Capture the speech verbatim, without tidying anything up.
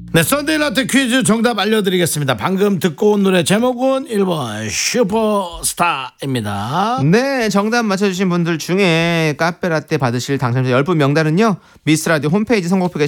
네, 썬데이 라떼 퀴즈 정답 알려드리겠습니다. 방금 듣고 온 노래 제목은 일 번 슈퍼스타입니다. 네, 정답 맞춰주신 분들 중에 카페라떼 받으실 당첨자 십 분 명단은요 미스라디오 홈페이지 선곡표 게시판